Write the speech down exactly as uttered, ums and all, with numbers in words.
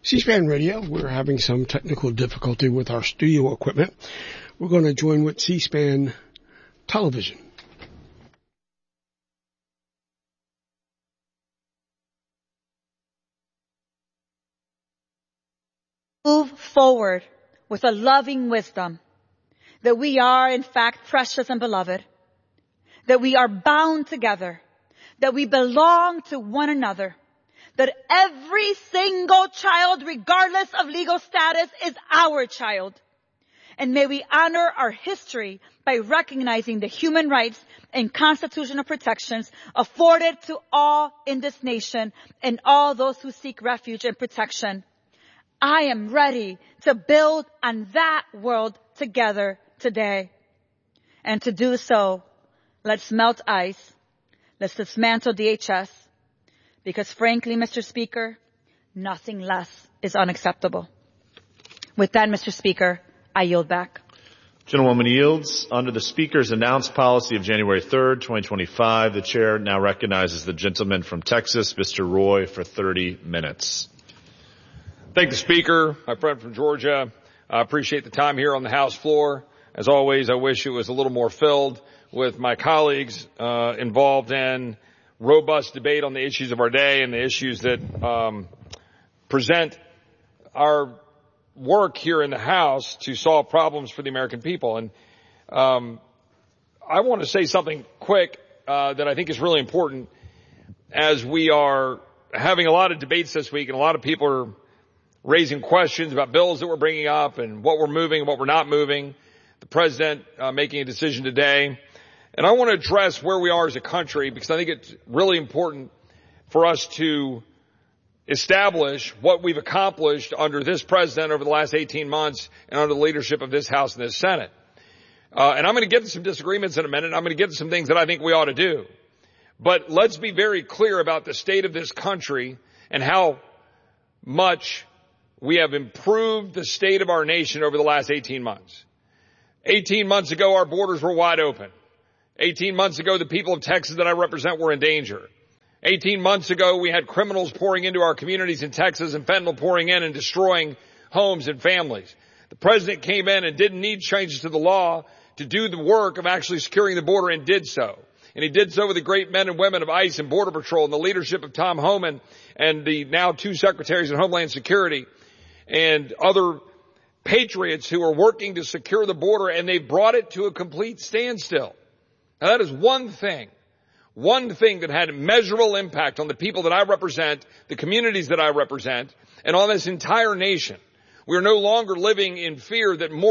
C-SPAN Radio, we're having some technical difficulty with our studio equipment. We're going to join with C-SPAN Television. Move forward with a loving wisdom that we are in fact precious and beloved, that we are bound together, that we belong to one another, that every single child, regardless of legal status, is our child. And may we honor our history by recognizing the human rights and constitutional protections afforded to all in this nation and all those who seek refuge and protection. I am ready to build on that world together today. And to do so, let's melt ice. Let's dismantle D H S. Because frankly, Mister Speaker, nothing less is unacceptable. With that, Mister Speaker, I yield back. Gentlewoman yields. Under the Speaker's announced policy of January third, twenty twenty-five, the Chair now recognizes the gentleman from Texas, Mister Roy, for thirty minutes. Thank the Speaker, my friend from Georgia. I appreciate the time here on the House floor. As always, I wish it was a little more filled with my colleagues uh, involved in robust debate on the issues of our day and the issues that um, present our work here in the House to solve problems for the American people. And um, I want to say something quick uh, that I think is really important as we are having a lot of debates this week, and a lot of people are raising questions about bills that we're bringing up and what we're moving and what we're not moving. The President uh, making a decision today. And I want to address where we are as a country, because I think it's really important for us to establish what we've accomplished under this President over the last eighteen months and under the leadership of this House and this Senate. Uh, and I'm going to get to some disagreements in a minute. I'm going to get to some things that I think we ought to do. But let's be very clear about the state of this country and how much we have improved the state of our nation over the last eighteen months. eighteen months ago, our borders were wide open. eighteen months ago, the people of Texas that I represent were in danger. eighteen months ago, we had criminals pouring into our communities in Texas and fentanyl pouring in and destroying homes and families. The President came in and didn't need changes to the law to do the work of actually securing the border, and did so. And he did so with the great men and women of ICE and Border Patrol and the leadership of Tom Homan and the now two secretaries of Homeland Security and other patriots who are working to secure the border, and they've brought it to a complete standstill. Now, that is one thing, one thing that had measurable impact on the people that I represent, the communities that I represent, and on this entire nation. We are no longer living in fear that more